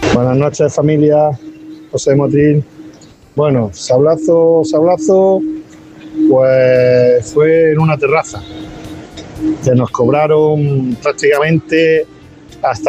Buenas noches, familia. José Motril. Bueno, sablazo, pues fue en una terraza que nos cobraron prácticamente hasta